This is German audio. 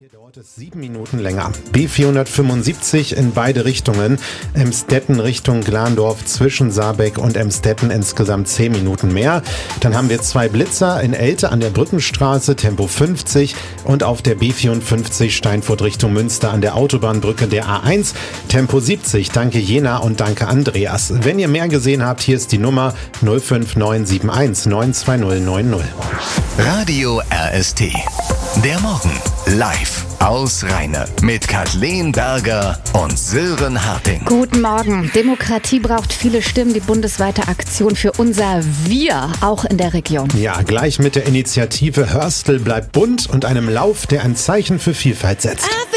Hier dauert es 7 Minuten länger. B475 in beide Richtungen. Emstetten Richtung Glandorf zwischen Saarbeck und Emstetten insgesamt 10 Minuten mehr. Dann haben wir 2 Blitzer in Elte an der Brückenstraße, Tempo 50 und auf der B54 Steinfurt Richtung Münster an der Autobahnbrücke der A1, Tempo 70. Danke Jena und danke Andreas. Wenn ihr mehr gesehen habt, hier ist die Nummer 05971 92090. Radio RST. Der Morgen live aus Rheine mit Kathleen Berger und Sören Harting. Guten Morgen. Demokratie braucht viele Stimmen. Die bundesweite Aktion für unser Wir, auch in der Region. Ja, gleich mit der Initiative Hörstel bleibt bunt und einem Lauf, der ein Zeichen für Vielfalt setzt.